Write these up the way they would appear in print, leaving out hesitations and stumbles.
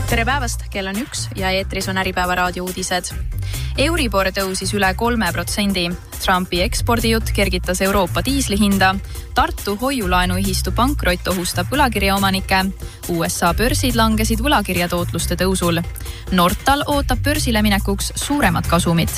Tere päevast, kell on 1 ja eetris on Äripäeva raadio uudised. Euribor tõusis üle 3%. Trumpi ekspordijutt kergitas Euroopa diislihinda. Tartu hoiulaenuühistu pankrot ohustab võlakirjaomanikke. USA börsid langesid võlakirjatootluste tõusul. Nortal ootab börsile minekuks suuremat kasumit.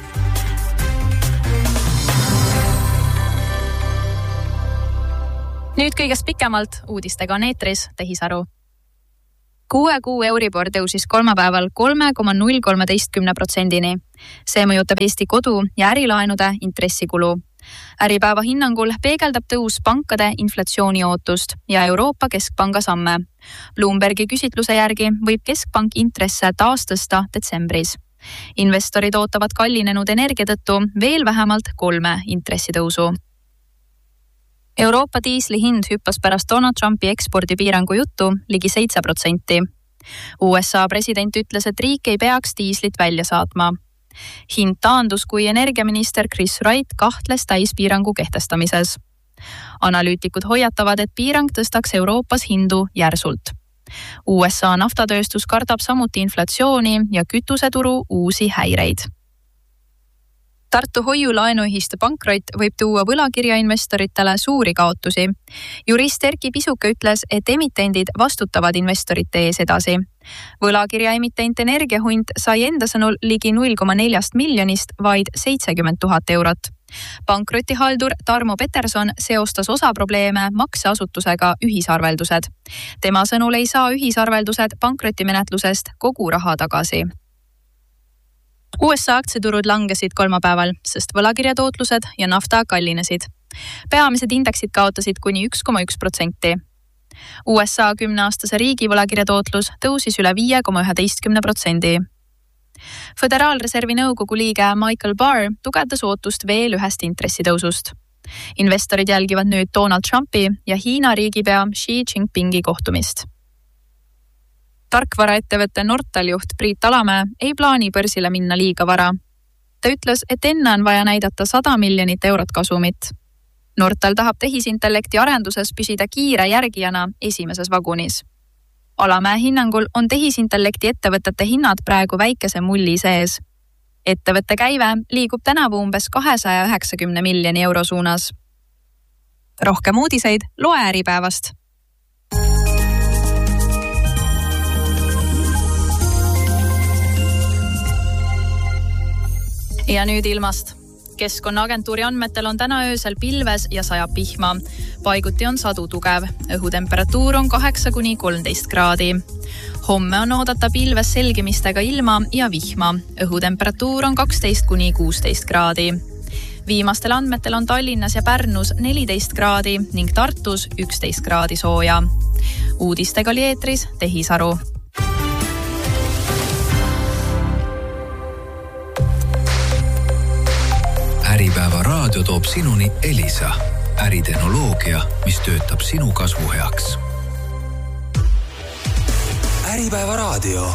Nüüd kõigest pikemalt uudistega on eetris Tehisaru. 6 kuu Euribor tõusis kolmapäeval 3,013%-ni. See mõjutab Eesti kodu- ja ärilaenude intressikulu. Äripäeva hinnangul peegeldab tõus pankade inflatsiooniootust ja Euroopa Keskpanga samme. Bloombergi küsitluse järgi võib Keskpank intresse taas tõsta detsembris. Investorid ootavad kallinenud energia tõttu veel vähemalt 3 intressitõusu. Euroopa diisli hind hüppas pärast Donald Trumpi ekspordipiirangu juttu ligi 7%. USA president ütles, et riik ei peaks diislit välja saatma. Hind taandus, kui energiaminister Chris Wright kahtles täispiirangu kehtestamises. Analüütikud hoiatavad, et piirang tõstaks Euroopas hindu järsult. USA naftatööstus kardab samuti inflatsiooni ja kütuseturu uusi häireid. Tartu hoiulaenuühistu pankrot võib tuua võlakirjainvestoritele suuri kaotusi. Jurist Erki Pisuke ütles, et emitendid vastutavad investorite ees edasi. Võlakirja emitent Energiahunt sai enda sõnul ligi 0,4 miljonist vaid 70 000 eurot. Pankrotihaldur Tarmo Peterson seostas osa probleeme makseasutusega ühisarveldused. Tema sõnul ei saa ühisarveldused pankrotimenetlusest kogu raha tagasi. USA aktsiaturud langesid kolmapäeval, sest võlakirjatootlused ja nafta kallinesid. Peamised indeksid kaotasid kuni 1,1%. USA 10-aastase riigi võlakirjatootlus tõusis üle 5,11%. Föderaalreservi nõukogu liige Michael Barr tugevdas ootust veel ühest intressitõusust. Investorid jälgivad nüüd Donald Trumpi ja Hiina riigipea Xi Jinpingi kohtumist. Tarkvaraettevõtte Nortal juht Priit Alamäe ei plaani börsile minna liiga vara. Ta ütles, et enne on vaja näidata 100 miljonit eurot kasumit. Nortal tahab tehisintellekti arenduses püsida kiire järgijana esimeses vagunis. Alamäe hinnangul on tehisintellekti ettevõtete hinnad praegu väikese mulli sees. Ettevõtte käive liigub tänavu umbes 290 miljoni euro suunas. Rohkem uudiseid loe Äripäevast. Ja nüüd ilmast. Keskkonnaagentuuri andmetel on täna öösel pilves ja sajab vihma. Paiguti on sadu tugev. Õhutemperatuur on 8–13 kraadi. Homme on oodata pilves selgimistega ilma ja vihma. Õhutemperatuur on 12–16 kraadi. Viimastel andmetel on Tallinnas ja Pärnus 14 kraadi ning Tartus 11 kraadi sooja. Uudistega oli eetris Tehisaru. Äripäeva raadio toob sinuni Elisa, äritehnoloogia, mis töötab sinu kasvu heaks. Äripäeva raadio.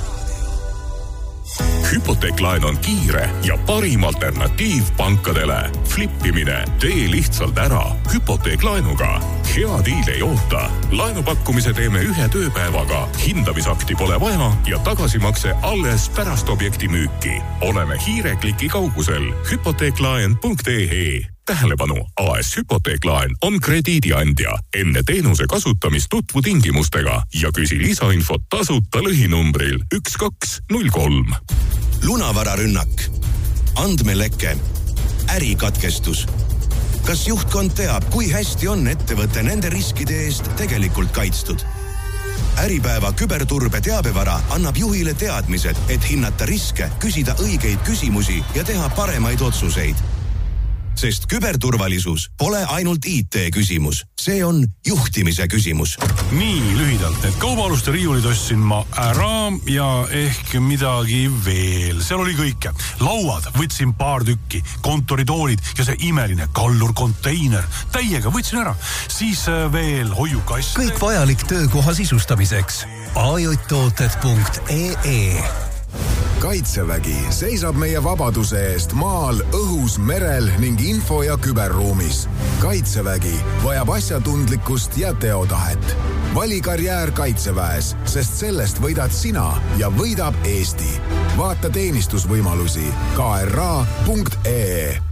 Hypoteeklaen on kiire ja parim alternatiiv pankadele. Flippimine, tee lihtsalt ära. Hypoteeklaenuga. Hea diil ei oota. Laenupakkumise teeme 1 tööpäevaga. Hindamisakti pole vaja ja tagasimakse alles pärast objekti müüki. Oleme hiirekliki kaugusel. Hypoteeklaen.ee. Tähelepanu, AS Hypoteeklaen on krediidiandja. Enne teenuse kasutamist tutvu tingimustega ja küsi lisainfot tasuta lõhinumbril 1203. Lunavararünnak, andmeleke, ärikatkestus. Kas juhtkond teab, kui hästi on ettevõte nende riskide eest tegelikult kaitstud? Äripäeva küberturbe teabevara annab juhile teadmised, et hinnata riske, küsida õigeid küsimusi ja teha paremaid otsuseid. Sest küberturvalisus pole ainult IT küsimus, see on juhtimise küsimus. Nii lühidalt, need kaubaluste riiulid ostsin ma ära ja ehk midagi veel. Seal oli kõike. Lauad võtsin paar tükki, kontoritoolid ja see imeline kallurkonteiner. Täiega võtsin ära. Siis veel hoiukass. Kõik vajalik töökoha sisustamiseks. ajtooted.ee Kaitsevägi seisab meie vabaduse eest maal, õhus, merel ning info- ja küberruumis. Kaitsevägi vajab asjatundlikkust ja teotahet. Vali karjäär Kaitseväes, sest sellest võidad sina ja võidab Eesti. Vaata teenistusvõimalusi kra.ee.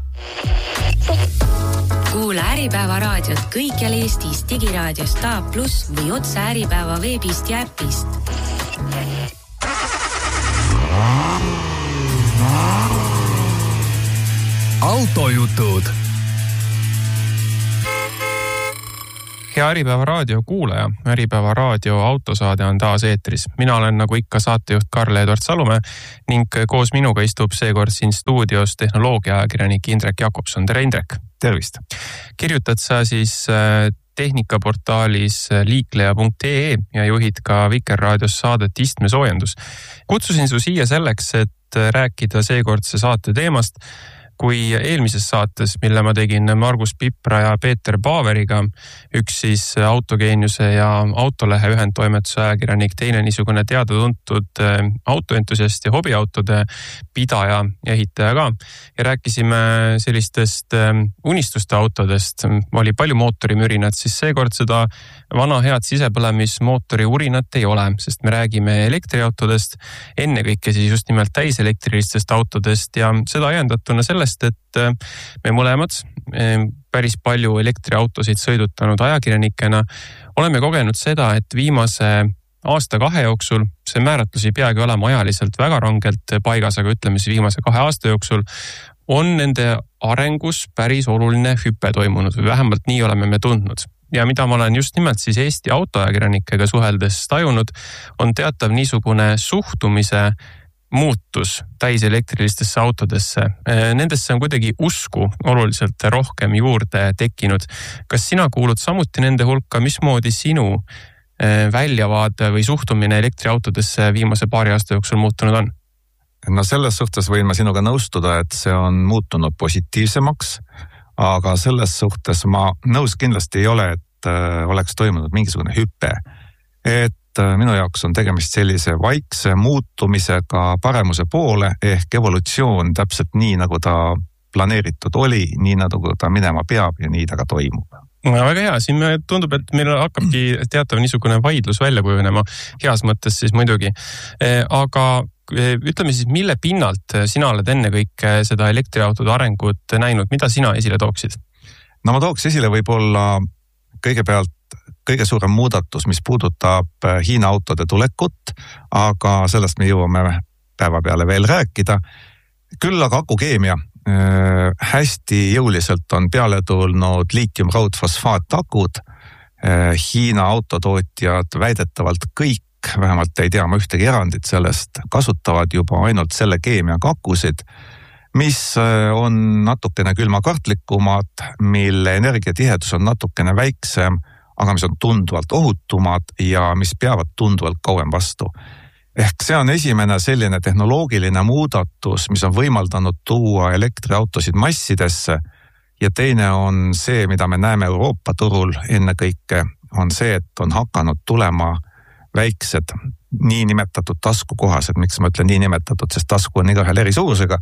Kuula Äripäeva raadiot kõikjal Eestis digiraadios Taap Plus või otse Äripäeva veebist ja äpist. Autojutud. Hea Äripäeva raadio kuulaja, Äripäeva raadio autosaade on taas eetris. Mina olen nagu ikka saatejuht Karl-Edward Salumäe ning koos minuga istub seekord siin stuudios tehnoloogiaajakirjanik Indrek Jakobson. Tere Indrek! Tervist! Kirjutad sa siis tehnikaportaalis liikleja.ee ja juhid ka Vikerraadios saadet Istmesoojendus. Kutsusin su siia selleks, et rääkida seekordse saate teemast, kui eelmises saates, mille ma tegin Margus Pipra ja Peeter Paaveriga, üks siis autogeeniuse ja autolehe ühendtoimetuse ajakirjanik, teine niisugune teada-tuntud autoentusiast ja hobiautode pidaja ja ehitaja ka. Ja rääkisime sellistest unistuste autodest, oli palju mootorimürinat, siis seekord seda vana head sisepõlemismootori urinat ei ole, sest me räägime elektriautodest, ennekõike siis just nimelt täiselektrilistest autodest ja seda ajendatuna sellest, et me mõlemad päris palju elektriautosid sõidutanud ajakirjanikena oleme kogenud seda, et viimase aasta-kahe jooksul, see määratlus ei peagi olema ajaliselt väga rangelt paigas, aga ütleme siis viimase 2 aasta jooksul, on nende arengus päris oluline hüpe toimunud või vähemalt nii oleme me tundnud. Ja mida ma olen just nimelt siis Eesti autoajakirjanikega suheldes tajunud, on teatav niisugune suhtumise muutus täiselektrilistesse autodesse. Nendesse on kuidagi usku oluliselt rohkem juurde tekkinud. Kas sina kuulud samuti nende hulka, mismoodi sinu väljavaade või suhtumine elektriautodesse viimase paari aasta jooksul muutunud on? No selles suhtes võin ma sinuga nõustuda, et see on muutunud positiivsemaks, aga selles suhtes ma nõus kindlasti ei ole, et oleks toimunud mingisugune hüpe. Et minu jaoks on tegemist sellise vaikse muutumisega paremuse poole ehk evolutsioon täpselt nii, nagu ta planeeritud oli, nii nagu ta minema peab ja nii ta ka toimub. Väga hea, siin tundub, et meil hakkabki teatav niisugune vaidlus välja kujunema, heas mõttes siis muidugi. Aga ütleme siis, mille pinnalt sina oled ennekõike seda elektriautode arengut näinud, mida sina esile tooksid? No ma tooks esile võib-olla kõigepealt kõige suurem muudatus, mis puudutab Hiina autode tulekut, aga sellest me jõuame päeva peale veel rääkida. Küll aga akukeemia hästi jõuliselt on peale tulnud liitium-raudfosfaatakud. Hiina autotootjad väidetavalt kõik, vähemalt ei tea ma ühtegi erandit sellest, kasutavad juba ainult selle keemiaga akusid, mis on natukene külmakartlikumad, mille energiatihedus on natukene väiksem, aga mis on tunduvalt ohutumad ja mis peavad tunduvalt kauem vastu. Ehk see on esimene selline tehnoloogiline muudatus, mis on võimaldanud tuua elektriautosid massidesse ja teine on see, mida me näeme Euroopa turul ennekõike, on see, et on hakanud tulema väiksed niinimetatud taskukohased, miks ma ütlen niinimetatud, sest tasku on igahel eri suurusega,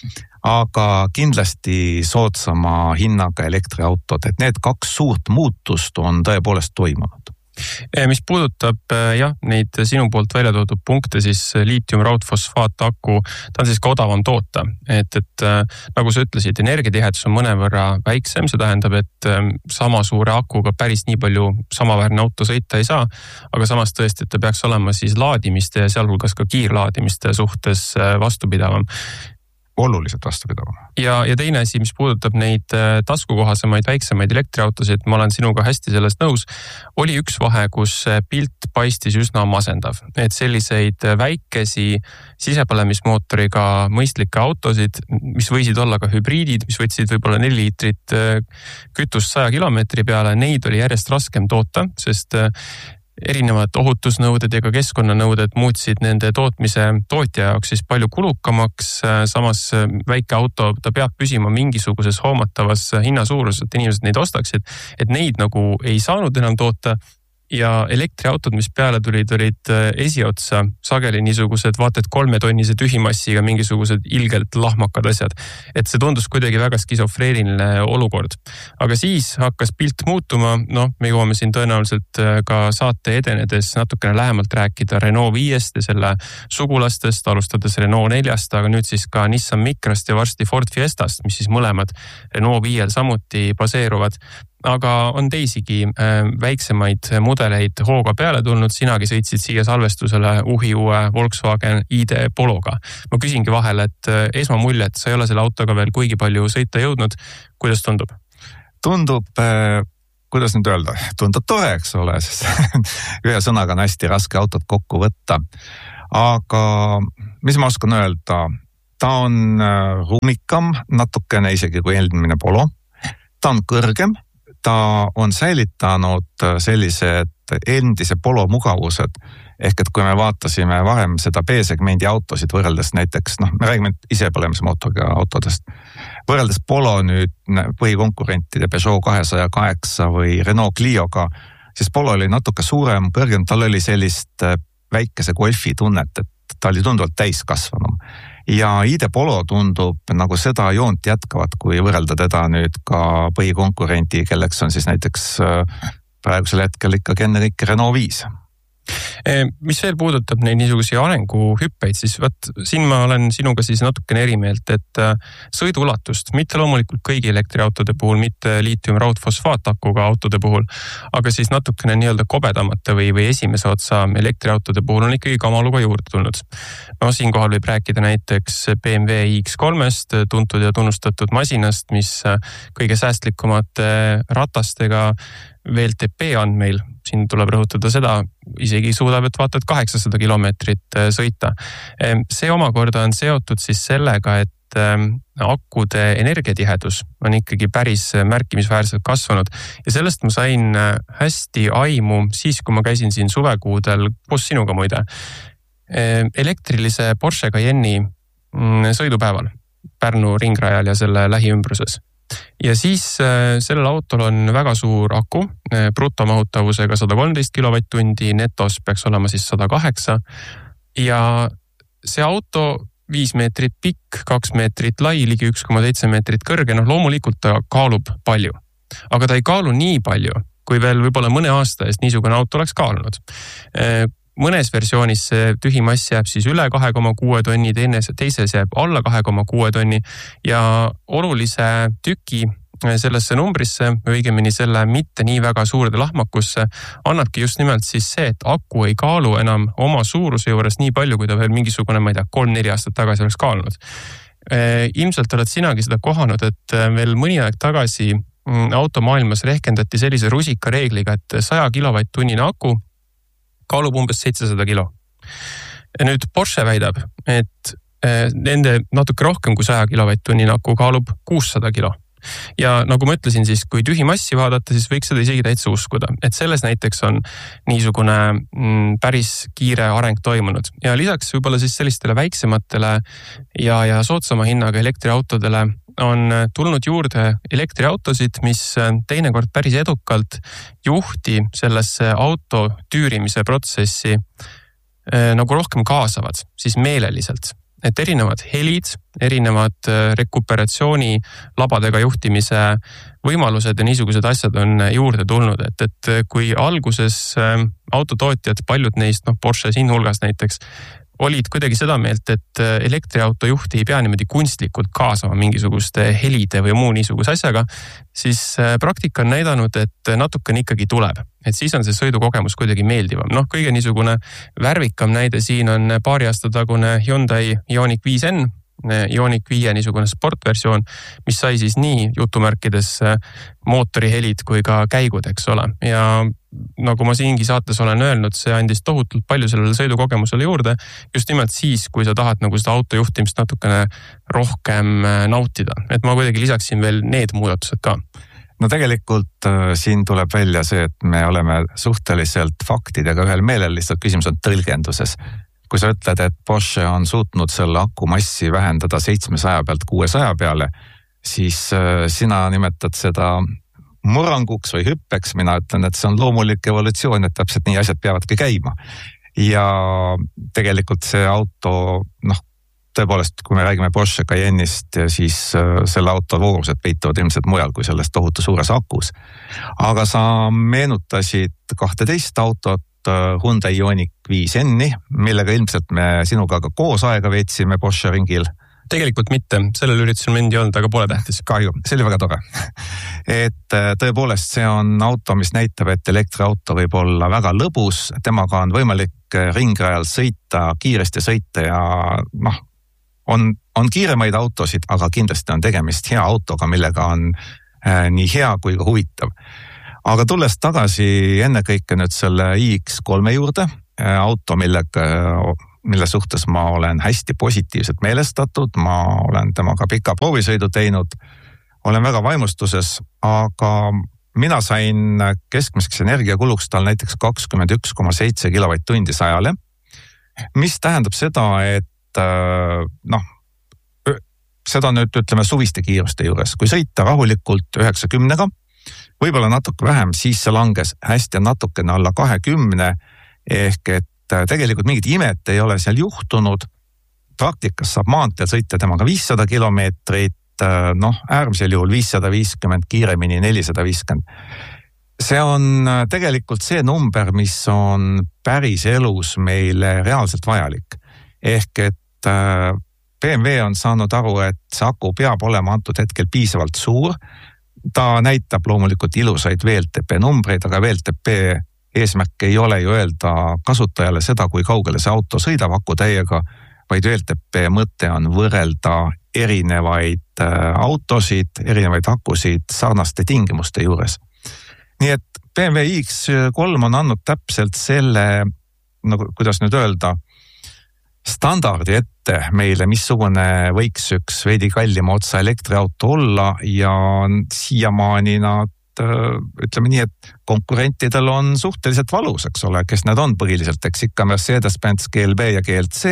aga kindlasti soodsama hinnaga elektriautod, et need 2 suurt muutust on tõepoolest toimunud. Mis puudutab neid sinu poolt välja toodud punkte, siis liitium-raudfosfaataku, ta on siis ka odavam toota. Et nagu sa ütlesid, energiatihedus on mõnevõrra väiksem, see tähendab, et sama suure akuga päris nii palju samaväärne auto sõita ei saa, aga samas tõesti, et ta peaks olema siis laadimiste ja sealhulgas ka kiirlaadimiste suhtes vastupidavam. Oluliselt vastupidavam. Ja teine asi, mis puudutab neid taskukohasemaid, väiksemaid elektriautosid, ma olen sinuga hästi sellest nõus, oli üks vahe, kus pilt paistis üsna masendav. Et selliseid väikesi sisepõlemismootoriga mõistlikke autosid, mis võisid olla ka hübriidid, mis võtsid võib-olla 4 liitrit kütust 100 kilomeetri peale, neid oli järjest raskem toota, sest erinevad ohutusnõuded ja ka keskkonnanõuded muutsid nende tootja jaoks siis palju kulukamaks, samas väike auto, ta peab püsima mingisuguses hoomatavas hinnasuurus, et inimesed neid ostaksid, et neid nagu ei saanud enam toota ja elektriautod, mis peale tulid, olid esiotsa sageli niisugused vaata et 3-tonnise tühimassiga mingisugused ilgelt lahmakad asjad. Et see tundus kuidagi väga skisofreeniline olukord. Aga siis hakkas pilt muutuma, me jõuame siin tõenäoliselt ka saate edenedes natukene lähemalt rääkida Renault 5-st ja selle sugulastest, alustades Renault 4-st, aga nüüd siis ka Nissan Micrast ja varsti Ford Fiestast, mis siis mõlemad Renault 5-l samuti baseeruvad. Aga on teisigi väiksemaid mudeleid hooga peale tulnud, sinagi sõitsid siia salvestusele uhi uue Volkswagen ID Pologa. Ma küsingi vahel, et esmamulje, et sa ei ole selle autoga veel kuigi palju sõita jõudnud. Kuidas tundub? Tundub, kuidas nüüd öelda, tundub tore, eks ole, ühe sõnaga on hästi raske autot kokku võtta. Aga mis ma oskan öelda, ta on ruumikam, natukene isegi kui eelmine Polo, ta on kõrgem, ta on säilitanud sellised endise Polo mugavused, ehk et kui me vaatasime varem seda B-segmendi autosid võrreldes näiteks, me räägime ise põlemise mootoriga autodest, võrreldes Polo nüüd põhikonkurentide Peugeot 208 või Renault Clioga, siis Polo oli natuke suurem, kõrgem, tal oli sellist väikese golfi tunnet, et ta oli tunduvalt täiskasvanum. Ja ID Polo tundub nagu seda joont jätkavat, kui võrrelda teda nüüd ka põhikonkurenti, kelleks on siis näiteks praegusel hetkel ikkagi ennekõike Renault 5. Mis veel puudutab neid niisugusi arenguhüppeid, siis siin ma olen sinuga siis natukene erimeelt, et sõiduulatust, mitte loomulikult kõigi elektriautode puhul, mitte liitium raudfosfaatakuga autode puhul, aga siis natukene nii-öelda kobedamate või esimese otsa elektriautode puhul on ikkagi kamaluga juurde tulnud. Siinkohal võib rääkida näiteks BMW iX3-st, tuntud ja tunnustatud masinast, mis kõige säästlikumate ratastega VLTP andmeil, siin tuleb rõhutada seda, isegi suudab, et vaata, et 800 kilomeetrit sõita. See omakorda on seotud siis sellega, et akude energiatihedus on ikkagi päris märkimisväärselt kasvanud ja sellest ma sain hästi aimu siis, kui ma käisin siin suvekuudel koos sinuga muide elektrilise Porsche Cayenne'i sõidupäeval Pärnu ringrajal ja selle lähiümbruses. Ja siis sellel autol on väga suur aku, brutomahutavusega 113 kilovatt-tundi, netos peaks olema siis 108 ja see auto 5 meetrit pikk, 2 meetrit lai, ligi 1,7 meetrit kõrge, loomulikult ta kaalub palju. Aga ta ei kaalu nii palju, kui veel võib-olla mõne aasta eest niisugune auto oleks kaalunud. Mõnes versioonis see tühimass jääb siis üle 2,6 tonni, teises jääb alla 2,6 tonni ja olulise tüki sellesse numbrisse, õigemini selle mitte nii väga suurde lahmakusse, annabki just nimelt siis see, et aku ei kaalu enam oma suuruse juures nii palju, kui ta veel mingisugune, 3-4 aastat tagasi oleks kaalunud. Ilmselt oled sinagi seda kohanud, et veel mõni aeg tagasi automaailmas rehkendati sellise rusika reegliga, et 100 kilovatt-tunnine aku kaalub umbes 700 kilo. Ja nüüd Porsche väidab, et nende natuke rohkem kui 100 kilovatt-tunnine aku kaalub 600 kilo. Ja nagu ma ütlesin, siis kui tühimassi vaadata, siis võiks seda isegi täitsa uskuda, et selles näiteks on niisugune päris kiire areng toimunud. Ja lisaks võib-olla siis sellistele väiksematele ja soodsama hinnaga elektriautodele on tulnud juurde elektriautosid, mis teinekord päris edukalt juhti sellesse auto tüürimise protsessi nagu rohkem kaasavad, siis meeleliselt. Et erinevad helid, erinevad rekuperatsiooni labadega juhtimise võimalused ja niisugused asjad on juurde tulnud, et kui alguses autotootjad, paljud neist, Porsche siin hulgas näiteks, olid kuidagi seda meelt, et elektriauto juhti ei pea niimoodi kunstlikult kaasama mingisuguste helide või muu niisuguse asjaga, siis praktika on näidanud, et natukene ikkagi tuleb. Et siis on see sõidukogemus kuidagi meeldivam. Kõige niisugune värvikam näide siin on paari aasta tagune Hyundai Ioniq 5N, Ioniq 5 niisugune sportversioon, mis sai siis nii jutumärkides mootorihelid kui ka käigud, eks ole. Ja nagu ma siingi saates olen öelnud, see andis tohutult palju sellele sõidukogemusele juurde, just nimelt siis, kui sa tahad nagu seda autojuhtimist natukene rohkem nautida. Et ma kuidagi lisaksin veel need muudatused ka. No tegelikult siin tuleb välja see, et me oleme suhteliselt faktidega ühel meelel, lihtsalt küsimus on tõlgenduses. Kui sa ütled, et Porsche on suutnud selle akumassi vähendada 700 pealt 600 peale, siis sina nimetad seda murranguks või hüppeks, mina ütlen, et see on loomulik evolutsioon, et täpselt nii asjad peavadki käima. Ja tegelikult see auto, tõepoolest, kui me räägime Porsche Cayenne'ist, siis selle auto voorused peituvad ilmselt mujal kui selles tohutu suures akus. Aga sa meenutasid 12 autot, Hyundai Ioniq 5N-i, millega ilmselt me sinuga ka koos aega veetsime Porsche ringil. Tegelikult mitte, sellel üritusel mind ei olnud, aga pole tähtis. Kahju, see oli väga tore. Et tõepoolest see on auto, mis näitab, et elektriauto võib olla väga lõbus, temaga on võimalik ringrajal sõita, kiiresti sõita ja on kiiremaid autosid, aga kindlasti on tegemist hea autoga, millega on nii hea kui ka huvitav. Aga tulles tagasi ennekõike nüüd selle iX3 juurde, auto, mille suhtes ma olen hästi positiivselt meelestatud, ma olen temaga pika proovisõidu teinud, olen väga vaimustuses, aga mina sain keskmiseks energiakuluks tal näiteks 21,7 kilovatt-tundi 100-le, mis tähendab seda, et seda nüüd ütleme suviste kiiruste juures, kui sõita rahulikult 90-ga, võib-olla natuke vähem, siis see langes hästi natukene alla 20, ehk et tegelikult mingit imet ei ole seal juhtunud. Praktikas saab maanteel sõita temaga 500 kilomeetrit, äärmisel juhul 550, kiiremini 450. See on tegelikult see number, mis on päris elus meile reaalselt vajalik. Ehk et BMW on saanud aru, et see aku peab olema antud hetkel piisavalt suur. Ta näitab loomulikult ilusaid VLTP numbreid, aga VLTP eesmärk ei ole ju öelda kasutajale seda, kui kaugele see auto sõidab akutäiega, vaid VLTP mõte on võrrelda erinevaid autosid, erinevaid akusid sarnaste tingimuste juures. Nii et BMW X3 on andnud täpselt selle, kuidas nüüd öelda, standardi ette meile, missugune võiks üks veidi kallima otsa elektriauto olla ja siiamaani nad, ütleme nii, et konkurentidel on suhteliselt valus, eks ole, kes need on põhiliselt, eks ikka Mercedes-Benz GLB ja GLC.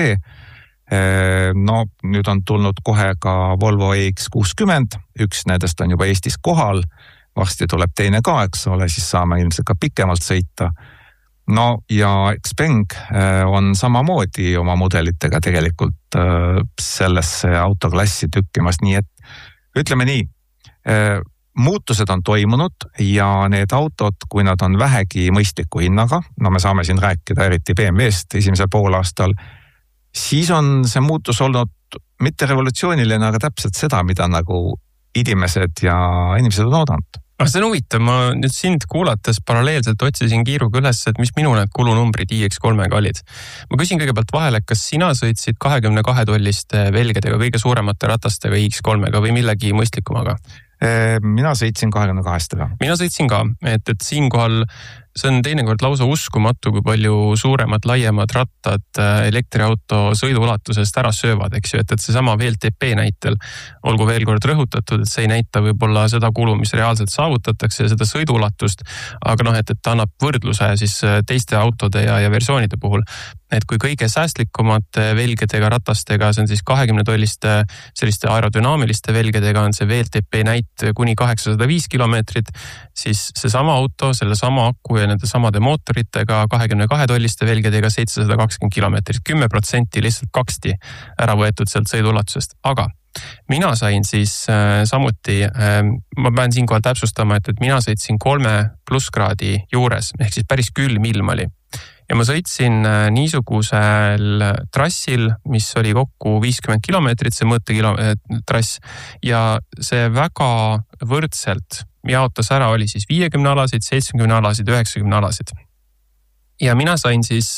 Nüüd on tulnud kohe ka Volvo EX60, üks nendest on juba Eestis kohal, varsti tuleb teine ka, eks ole, siis saame ilmselt ka pikemalt sõita. Ja Xpeng on samamoodi oma mudelitega tegelikult sellesse autoklassi tükkimas, nii et ütleme nii, muutused on toimunud ja need autod, kui nad on vähegi mõistliku hinnaga, me saame siin rääkida eriti BMW-st esimesel poolaastal, siis on see muutus olnud mitte revolutsiooniline, aga täpselt seda, mida nagu inimesed on oodanud. See on huvitav, ma nüüd sind kuulates paralleelselt otsisin kiiruga üles, et mis minu need kulunumbrid iX3-ga olid. Ma küsin kõigepealt vahele, kas sina sõitsid 22-tolliste velgedega, kõige suuremate ratastega iX3-ga või millegi mõistlikumaga? Mina sõitsin 22-ga. Mina sõitsin ka, et siinkohal see on teinekord lausa uskumatu, kui palju suuremad, laiemad rattad elektriauto sõiduulatusest ära söövad, eks ju, et see sama VLTP näitel, olgu veel kord rõhutatud, et see ei näita võib-olla seda kulu, mis reaalselt saavutatakse ja seda sõiduulatust, aga et ta annab võrdluse siis teiste autode ja versioonide puhul. Et kui kõige säästlikumate velgedega ratastega, see on siis 20-tolliste selliste aerodünaamiliste velgedega on see VLTP näit kuni 805 kilomeetrit, siis see sama auto, selle sama aku ja nende samade mootoritega 22-tolliste velgedega 720 kilomeetrit, 10% lihtsalt kaksti ära võetud sealt sõiduulatusest. Aga mina sain siis samuti, ma pean siinkohal täpsustama, et mina sõitsin 3+ kraadi juures, ehk siis päris külm ilm oli. Ja ma sõitsin niisugusel trassil, mis oli kokku 50 kilomeetrit, see mõõtetrass, ja see väga võrdselt jaotas ära, oli siis 50 alasid, 70 alasid, 90 alasid. Ja mina sain siis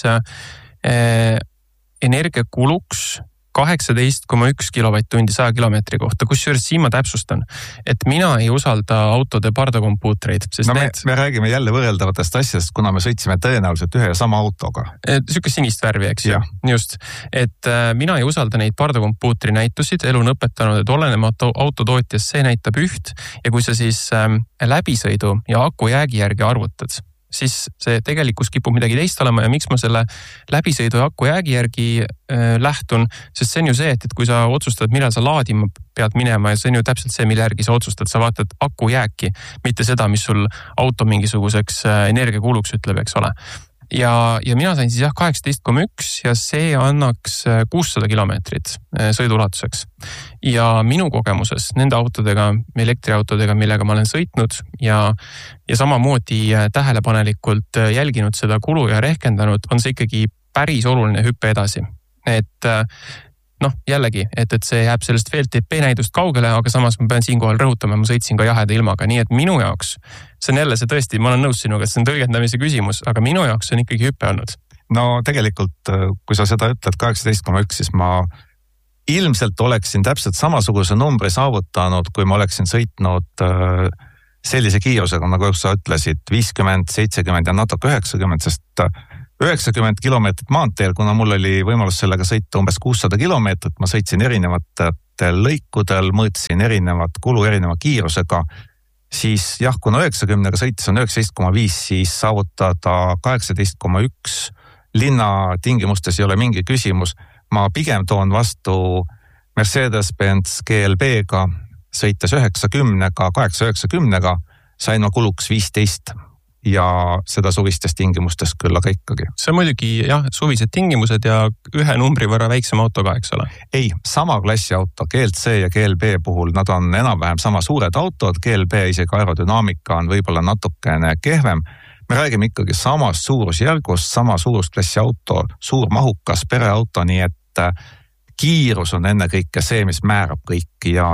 energiakuluks 18,1 kilovatt-tundi 100 kilomeetri kohta, kusjuures siin ma täpsustan, et mina ei usalda autode pardakompuutreid. Me räägime jälle võrreldavatest asjast, kuna me sõitsime tõenäoliselt ühe ja sama autoga. Siuke sinist värvi, eks ju. Just, et mina ei usalda neid pardakompuutri näitusid, elu on õpetanud, et olenema autotootjas see näitab üht ja kui sa siis läbisõidu ja aku jäägi järgi arvutad, siis see tegelikkus kipub midagi teist olema ja miks ma selle läbisõidu ja akujäägi järgi lähtun, sest see on ju see, et kui sa otsustad, millal sa laadima pead minema ja see on ju täpselt see, mille järgi sa otsustad, sa vaatad akujääki, mitte seda, mis sul auto mingisuguseks energiakuluks ütleb, eks ole. Ja mina sain siis 18,1 ja see annaks 600 kilomeetrit sõidulatuseks. Ja minu kogemuses nende autodega, elektriautodega, millega ma olen sõitnud ja samamoodi tähelepanelikult jälginud seda kulu ja rehkendanud, on see ikkagi päris oluline hüppe edasi. Et jällegi, et see jääb sellest VLTP näidust kaugele, aga samas ma pean siinkohal rõhutama, ma sõitsin ka jaheda ilmaga, nii et minu jaoks, see on jälle see tõesti, ma olen nõus sinuga, et see on tõlgendamise küsimus, aga minu jaoks on ikkagi hüppe olnud. No tegelikult, kui sa seda ütled 18,1, siis ma ilmselt oleksin täpselt samasuguse numbri saavutanud, kui ma oleksin sõitnud sellise kiirusega, nagu sa ütlesid, 50, 70 ja natuke 90, sest 90 kilomeetrit maanteel, kuna mul oli võimalus sellega sõita umbes 600 kilomeetrit, ma sõitsin erinevatel lõikudel, mõõtsin erinevat kulu erineva kiirusega, siis jah, kuna 90-ga sõitis on 19,5, siis saavutada 18,1 linna tingimustes ei ole mingi küsimus. Ma pigem toon vastu Mercedes-Benz GLB-ga, sõites 90-ga, 890-ga, sain ma kuluks 15 ja seda suvistes tingimustes küll, aga ikkagi. See on muidugi suvised tingimused ja ühe numbri võrra väiksem auto ka, eks ole? Ei, sama klassi auto, GLC ja GLB puhul, nad on enam-vähem sama suured autod, GLB isegi aerodünaamika on võib-olla natukene kehvem. Me räägime ikkagi samast suurusjärgust, sama suurusklassi auto, suur mahukas pereauto, nii et kiirus on enne kõike see, mis määrab kõik ja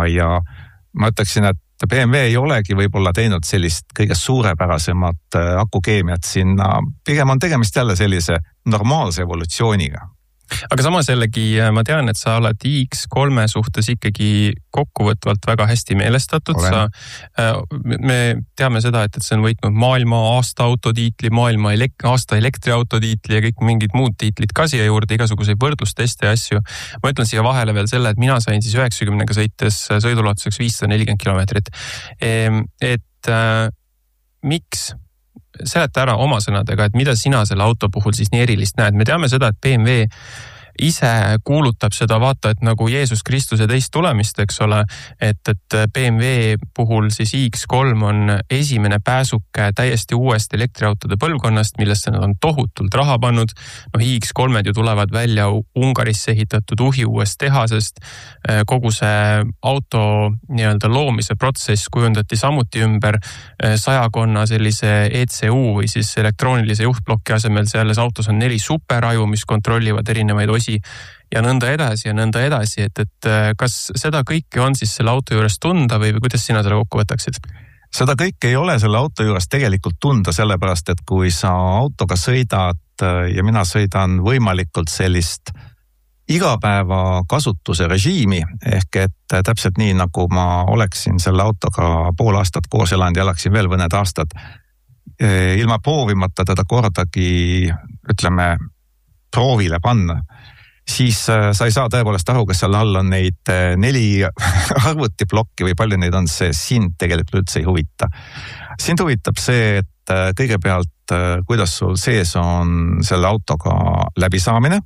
ma ütleksin, et BMW ei olegi võib-olla teinud sellist kõige suurepärasemat akukeemiat sinna. Pigem on tegemist jälle sellise normaalse evolutsiooniga. Aga samas jällegi ma tean, et sa oled iX3 suhtes ikkagi kokkuvõtvalt väga hästi meelestatud. Me teame seda, et see on võitnud maailma aasta autotiitli, maailma aasta elektriautotiitli ja kõik mingid muud tiitlid ka siia juurde, igasuguseid võrdlusteste ja asju. Ma ütlen siia vahele veel selle, et mina sain siis 90-ga sõites sõidulatuseks 540 kilomeetrit. Et miks? Seleta ära oma sõnadega, et mida sina selle auto puhul siis nii erilist näed. Me teame seda, et BMW ise kuulutab seda vaata, et nagu Jeesus Kristuse teist tulemist, eks ole, et BMW puhul siis iX3 on esimene pääsuke täiesti uuest elektriautode põlvkonnast, millesse nad on tohutult raha pannud. iX3 ju tulevad välja Ungarisse ehitatud uuest tehasest. Kogu see auto nii-öelda loomise protsess kujundati samuti ümber 100 sellise ECU või siis elektroonilise juhtblokki asemel. Selles autos on 4 superaju, mis kontrollivad erinevaid osi ja nõnda edasi, et kas seda kõike on siis selle auto juures tunda või kuidas sina selle kokku võtaksid? Seda kõike ei ole selle auto juures tegelikult tunda, sellepärast, et kui sa autoga sõidad ja mina sõidan võimalikult sellist igapäeva kasutuse režiimi, ehk et täpselt nii, nagu ma oleksin selle autoga pool aastat koos elanud ja oleksin veel mõned aastad ilma proovimata teda kordagi, ütleme, proovile panna, siis sa ei saa tõepoolest aru, kas seal all on neid 4 arvutiplokki või palju neid on, see sind tegelikult üldse ei huvita. Sind huvitab see, et kõigepealt, kuidas sul sees on selle autoga läbisaamine.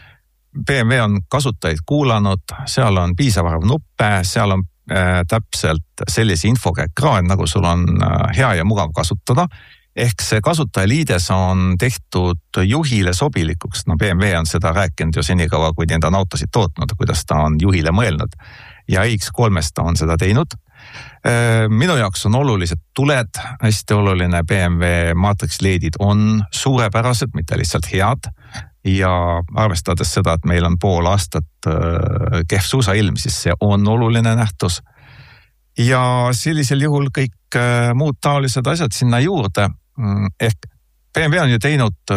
BMW on kasutajaid kuulanud, seal on piisav arv nuppe, seal on täpselt sellise infoga ekraan, nagu sul on hea ja mugav kasutada. Ehk see kasutajaliides on tehtud juhile sobilikuks. BMW on seda rääkinud ju senikaua, kui need on autosid tootnud, kuidas ta on juhile mõelnud. Ja X3-st ta on seda teinud. Minu jaoks on olulised tuled, hästi oluline. BMW Matrix LED-id on suurepärased, mitte lihtsalt head. Ja arvestades seda, et meil on pool aastat kehv suusailm, siis see on oluline nähtus. Ja sellisel juhul kõik muud taolised asjad sinna juurde. Ehk BMW on ju teinud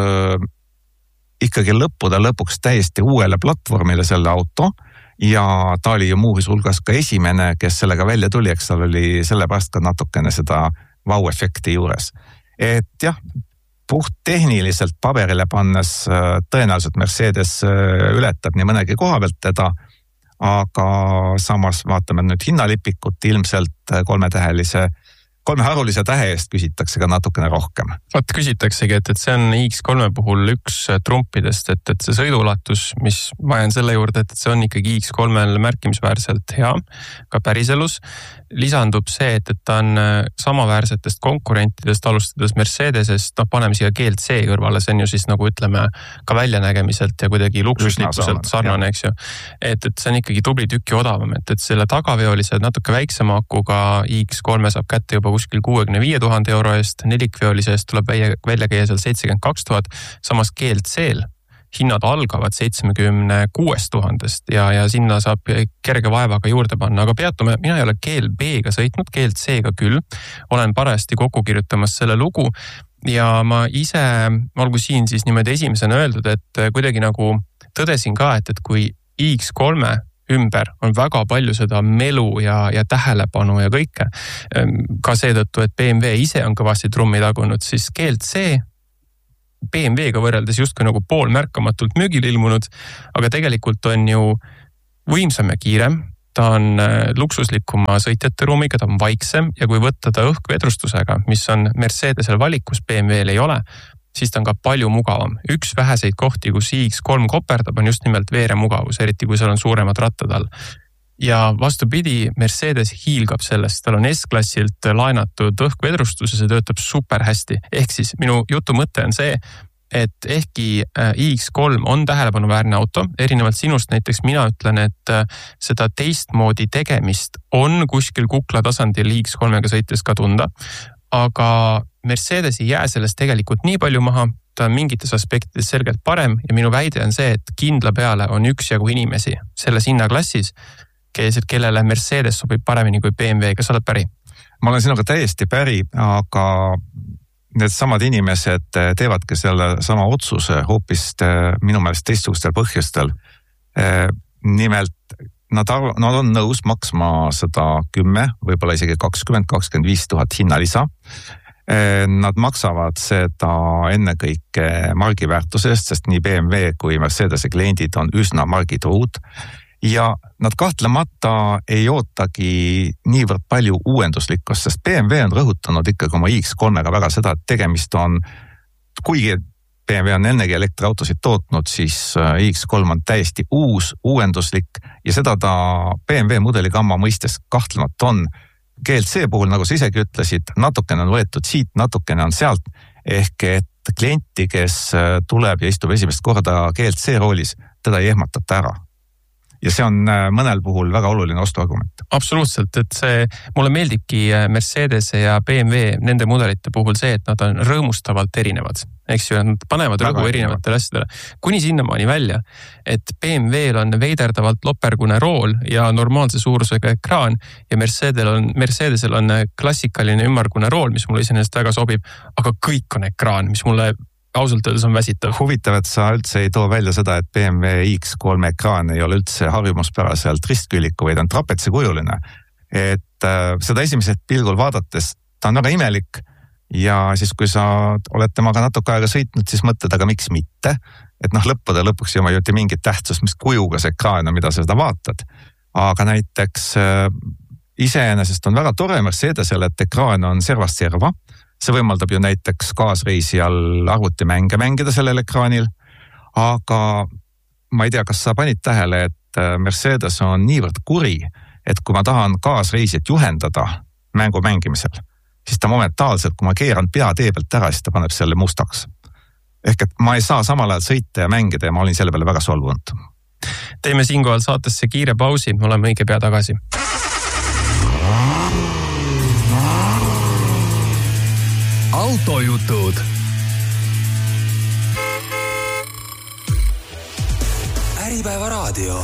ikkagi lõppude lõpuks täiesti uuele platvormile selle auto ja ta oli ju muuhus hulgas ka esimene, kes sellega välja tuli, eks tal oli sellepärast ka natukene seda vau-efekti juures. Et jah, puht tehniliselt paberile pannes tõenäoliselt Mercedes ületab nii mõnegi koha pealt teda, aga samas vaatame nüüd hinnalipikut ilmselt 3-tähelise kolme harulise tähe eest küsitakse ka natukene rohkem. Vot küsitaksegi, et see on X3 puhul üks trumpidest, et see sõiduulatus, mis ma jään selle juurde, et see on ikkagi X3-l märkimisväärselt hea, ka päriselus. Lisandub see, et ta on samaväärsetest konkurentidest alustades Mercedesest, paneme siia GLC kõrvale, see on ju siis nagu ütleme ka väljanägemiselt ja kuidagi luksuslikkuselt sarnane, eks ju. Et see on ikkagi tubli tükki odavam, et selle tagaveolise natuke väiksema akuga X3 saab kätte juba kuskil 65 000 euro eest, nelikveolise eest tuleb välja käia seal 72 000, samas GLC-l hinnad algavad 76 000 ja sinna saab kerge vaevaga juurde panna, aga peatume, mina ei ole GLB-ga sõitnud, GLC-ga küll, olen parajasti kokku kirjutamas selle lugu ja ma ise, olgu siin siis niimoodi esimesena öeldud, et kuidagi nagu tõdesin ka, et kui X3 ümber on väga palju seda melu ja tähelepanu ja kõike, ka seetõttu, et BMW ise on kõvasti trummi tagunud, siis GLC BMW-ga võrreldes justkui nagu poolmärkamatult müügil ilmunud, aga tegelikult on ju võimsam ja kiirem, ta on luksuslikuma sõitjate ruumiga, ta on vaiksem ja kui võtta ta õhkvedrustusega, mis on Mercedesel valikus, BMW-l ei ole, siis ta on ka palju mugavam. Üks väheseid kohti, kus X3 koperdab, on just nimelt veere mugavus, eriti kui seal on suuremad rattad all. Ja vastupidi, Mercedes hiilgab sellest, tal on S-klassilt laenatud õhkvedrustus ja see töötab super hästi. Ehk siis minu jutu mõte on see, et ehkki X3 on tähelepanuväärne auto, erinevalt sinust näiteks mina ütlen, et seda teistmoodi tegemist on kuskil kukla tasandil X3-ga sõites ka tunda, aga Mercedes ei jää sellest tegelikult nii palju maha, ta on mingites aspektides selgelt parem ja minu väide on see, et kindla peale on üksjagu inimesi selles hinnaklassis, kellele Mercedes sobib paremini kui BMW, kas sa oled päri? Ma olen sinuga täiesti päri, aga need samad inimesed teevadki selle sama otsuse hoopis minu meelest teistsugustel põhjustel. Nimelt, nad on nõus maksma 110, võib-olla isegi 20-25 000 hinnalisa. Nad maksavad seda ennekõike margiväärtusest, sest nii BMW kui Mercedese kliendid on üsna margitruud. Ja nad kahtlemata ei ootagi niivõrd palju uuenduslikkust, sest BMW on rõhutanud ikkagi oma X3-ga väga seda, et tegemist on, kuigi BMW on ennegi elektriautosid tootnud, siis X3 on täiesti uus, uuenduslik ja seda ta BMW mudeligamma mõistes kahtlemata on. GLC puhul, nagu sa isegi ütlesid, natukene on võetud siit, natukene on sealt, ehk et klienti, kes tuleb ja istub esimest korda GLC roolis, teda ei ehmatata ära. Ja see on mõnel puhul väga oluline ostuargument. Absoluutselt, et see, mulle meeldibki Mercedes ja BMW nende mudelite puhul see, et nad on rõõmustavalt erinevad. Eks ju, nad panevad rõgu erinevatele asjadele. Kuni sinnamaani välja, et BMW-l on veiderdavalt lopergune rool ja normaalse suurusega ekraan ja Mercedesel on klassikaline ümmargune rool, mis mulle iseenesest väga sobib, aga kõik on ekraan, mis mulle ausalt öeldes on väsitav. Huvitav, et sa üldse ei too välja seda, et BMW X3 ekraan ei ole üldse harjumuspäraselt ristküliku, vaid on trapetsikujuline. Et seda esimeselt pilgul vaadates, ta on väga imelik ja siis kui sa oled temaga natuke aega sõitnud, siis mõtled, aga miks mitte? Et lõppude lõpuks ei oma juurde mingit tähtsust, mis kujuga see ekraan on, mida sa seda vaatad. Aga näiteks iseenesest on väga tore Mercedesel, et ekraan on servast serva. See võimaldab ju näiteks kaasreisijal arvutimänge mängida sellel ekraanil, aga ma ei tea, kas sa panid tähele, et Mercedes on niivõrd kuri, et kui ma tahan kaasreisijat juhendada mängu mängimisel, siis ta momentaalselt, kui ma keeran pea tee pealt ära, siis ta paneb selle mustaks. Ehk et ma ei saa samal ajal sõita ja mängida ja ma olin selle peale väga solvunud. Teeme siinkohal saatesse kiire pausi, me oleme õige pea tagasi. Autojutud. Äripäeva raadio.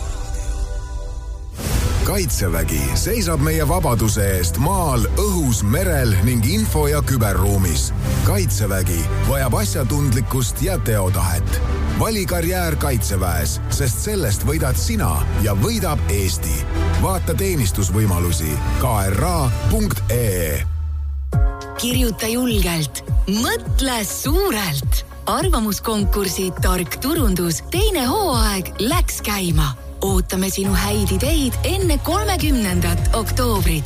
Kaitsevägi seisab meie vabaduse eest maal, õhus, merel ning info- ja küberruumis. Kaitsevägi vajab asjatundlikkust ja teotahet. Vali karjäär Kaitseväes, sest sellest võidad sina ja võidab Eesti. Vaata teenistusvõimalusi kra.ee. Kirjuta julgelt, mõtle suurelt. Arvamuskonkursi Tark turundus teine hooaeg läks käima. Ootame sinu häid ideid enne 30. oktoobrit.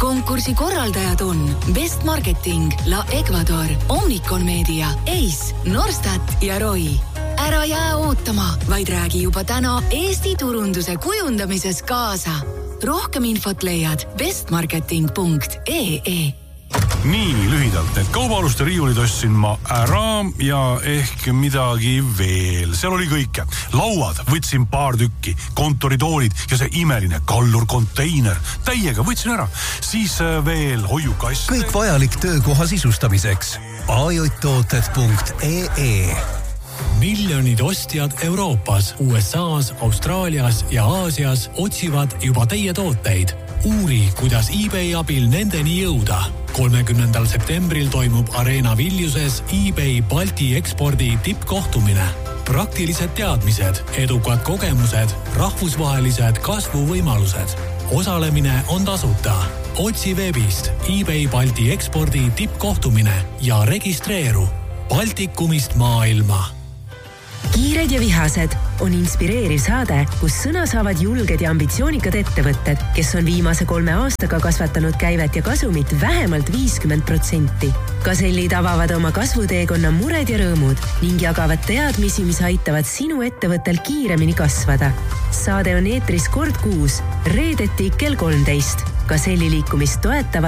konkursi korraldajad on Best Marketing, La Ecuador, Omnicon Media, Ace, Norstat ja ROI. Ära jää ootama, vaid räägi juba täna Eesti turunduse kujundamises kaasa. Rohkem infot leiad bestmarketing.ee. Nii lühidalt, et kaubaluste riiulid ostsin ma ära ja ehk midagi veel. Seal oli kõike. Lauad võtsin paar tükki, kontoritoolid ja see imeline Kallur konteiner. Täiega võtsin ära. Siis veel hoiukast. Kõik vajalik töökoha sisustamiseks. ajtooted.ee. Miljonid ostjad Euroopas, USAs, Austraalias ja Aasias otsivad juba teie tooteid. Uuri, kuidas eBay abil nendeni jõuda. 30. septembril toimub Areena Viljuses eBay Balti ekspordi tippkohtumine. Praktilised teadmised, edukad kogemused, rahvusvahelised kasvuvõimalused. Osalemine on tasuta. Otsi veebist eBay Balti ekspordi tippkohtumine ja registreeru. Baltikumist maailma. Kiired ja vihased on inspireeriv saade, kus sõna saavad julged ja ambitsioonikad ettevõtted, kes on viimase 3 aastaga kasvatanud käivet ja kasumit vähemalt 50%. Kasellid avavad oma kasvuteekonna mured ja rõõmud ning jagavad teadmisi, mis aitavad sinu ettevõttel kiiremini kasvada. Saade on eetris kord kuus, reedeti kell 13. Kaselli liikumist toetavad